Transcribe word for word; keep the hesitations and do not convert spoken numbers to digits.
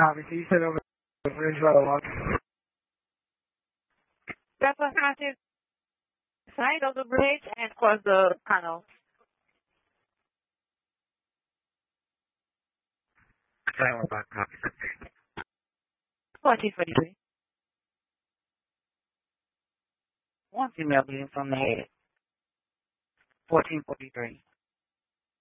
copy. So you said over the bridge level walk. That's what I said. Side of the bridge and cross the canal. Silent back copy. fourteen forty-three. One female bleeding from the head. fourteen forty-three.